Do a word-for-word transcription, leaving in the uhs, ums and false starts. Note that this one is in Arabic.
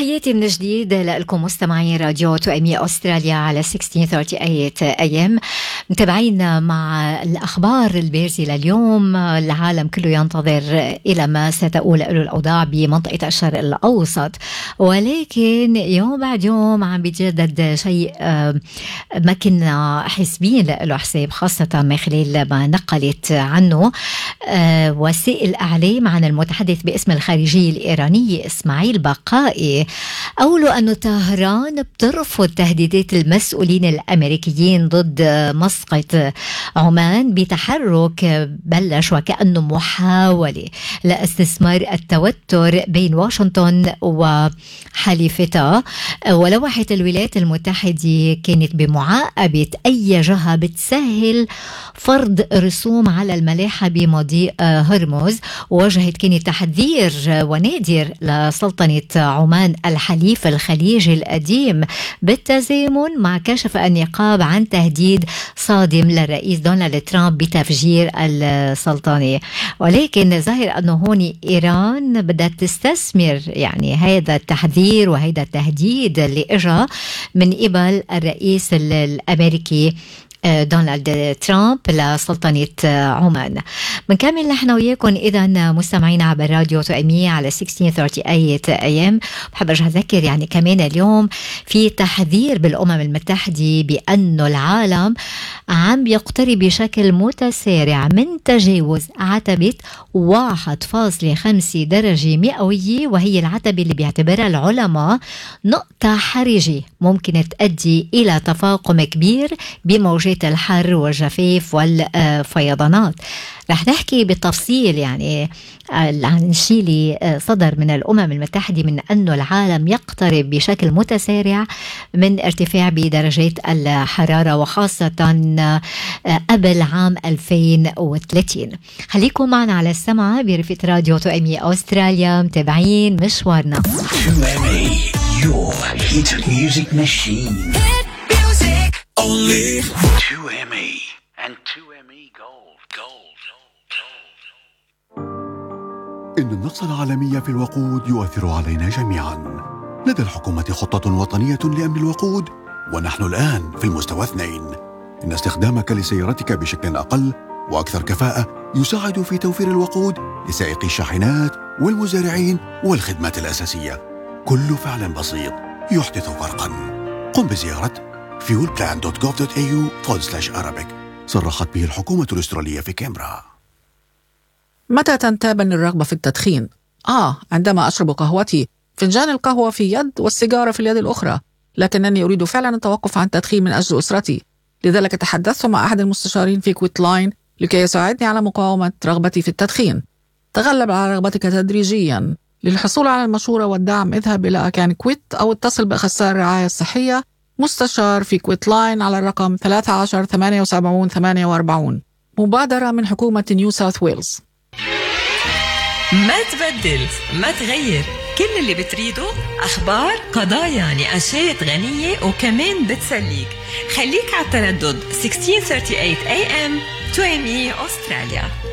تحياتي من جديد لكم مستمعين راديو تو ام اي أستراليا على ستة عشر ثمانية وثلاثين اي ام. متابعين مع الأخبار البارزة لليوم. العالم كله ينتظر إلى ما ستؤول له الأوضاع بمنطقة الشرق الأوسط، ولكن يوم بعد يوم عم بيتجدد شيء ما كنا حسبين له حساب، خاصة من خلال ما نقلت عنه وسائل الإعلام عن المتحدث باسم الخارجية الإيرانية إسماعيل بقائي، قالوا أنه طهران بترفض تهديدات المسؤولين الأمريكيين ضد مسقط عمان بتحرك بلش وكأنه محاولة لاستثمار التوتر بين واشنطن وحليفتها. ولوحت الولايات المتحدة كانت بمعاقبة أي جهة بتسهل فرض رسوم على الملاحة بمضيق هرمز، ووجهت كانت تحذير ونادر لسلطنة عمان الحليف الخليجي القديم بالتزامن مع كشف النقاب عن تهديد صادم للرئيس دونالد ترامب بتفجير السلطنة. ولكن ظاهر أنه هون إيران بدها تستثمر يعني هذا التحذير وهذا التهديد اللي اجى من قبل الرئيس الأمريكي دونالد ترامب لسلطنة عمان. بنكمل نحن وياكم إذا مستمعين عبر راديو تو أمي على ستة عشر ثمانية وثلاثين اي ام. بحب أرجع أذكر يعني كمان اليوم في تحذير بالأمم المتحدة بأنه العالم عم يقترب بشكل متسارع من تجاوز عتبة واحد فاصلة خمسة درجة مئوية، وهي العتبة اللي بيعتبرها العلماء نقطة حرجة ممكن تؤدي إلى تفاقم كبير بموجات الحر والجفاف والفيضانات. رح نحكي بالتفصيل يعني عن الشيء اللي صدر من الأمم المتحدة من أنه العالم يقترب بشكل متسارع من ارتفاع بدرجات الحرارة، وخاصة قبل عام ألفين وثلاثين. خليكم معنا على السمع برفقة راديو تو أم اي أستراليا، متابعين مشوارنا. تو أم اي your hit music machine. Only two M E and two M E Gold. Gold. إن النقص العالمي في الوقود يؤثر علينا جميعا. لدى الحكومة خطة وطنية لأمن الوقود، ونحن الآن في المستوى اثنين. إن استخدامك لسيارتك بشكل أقل وأكثر كفاءة يساعد في توفير الوقود لسائقي الشاحنات والمزارعين والخدمات الأساسية. كل فعل بسيط يحدث فرقا. قم بزيارة fuel plan dot gov dot a u forward slash arabic. صرحت به الحكومة الأسترالية في كامبرا. متى تنتابني الرغبة في التدخين؟ آه عندما أشرب قهوتي، فنجان القهوة في يد والسيجارة في اليد الأخرى، لكنني أريد فعلا التوقف عن التدخين من أجل أسرتي. لذلك تحدثت مع أحد المستشارين في كويت لاين لكي يساعدني على مقاومة رغبتي في التدخين. تغلب على رغبتك تدريجيا. للحصول على المشورة والدعم اذهب إلى أكان كويت أو اتصل بأخصائي الرعاية الصحية مستشار في كويت لاين على الرقم ثلاثة عشر ثمانية وسبعين ثمانية وأربعين. مبادرة من حكومة نيو ساوث ويلز. ما تبدل ما تغير، كل اللي بتريده أخبار، قضايا، نقاشات غنية وكمان بتسليك. خليك على التردد ستة عشر ثلاثين وثلاثين اي ام تو ام اي أستراليا.